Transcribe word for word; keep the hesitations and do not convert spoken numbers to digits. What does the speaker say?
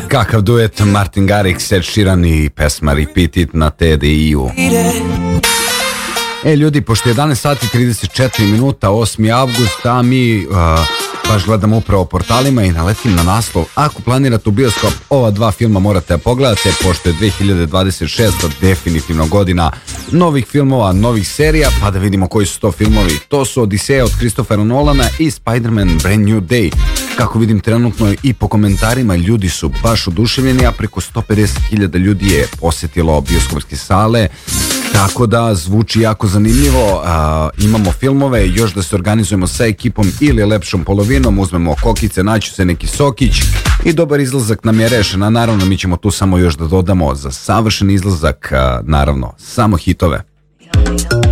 Kakav duet Martin Garrix, Ed Sheeran i pesma Repeat It na T D I-u. E ljudi, pošto je jedanaest sati i trideset četiri minuta, osmi avgust, a mi uh, baš gledamo upravo portalima i naletim na naslov: ako planirate u bioskop, ova dva filma morate da pogledate, pošto je dve hiljade dvadeset šesta definitivno godina novih filmova, novih serija, pa da vidimo koji su to filmovi. To su Odiseja od Christophera Nolana i Spider-Man Brand New Day. Kako vidim trenutno i po komentarima, ljudi su baš oduševljeni, a preko sto pedeset hiljada ljudi je posjetilo bioskopske sale, tako da zvuči jako zanimljivo. A, imamo filmove, još da se organizujemo sa ekipom ili lepšom polovinom, uzmemo kokice, naći se neki sokić i dobar izlazak nam je rešen. A naravno mi ćemo tu samo još da dodamo za savršen izlazak, a, naravno samo hitove.